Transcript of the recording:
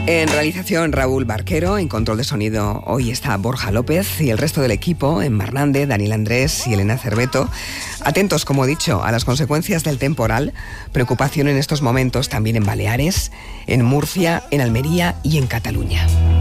En realización Raúl Barquero, en control de sonido hoy está Borja López y el resto del equipo en Marnande, Daniel Andrés y Elena Cerveto. Atentos, como he dicho, a las consecuencias del temporal. Preocupación en estos momentos también en Baleares, en Murcia, en Almería y en Cataluña.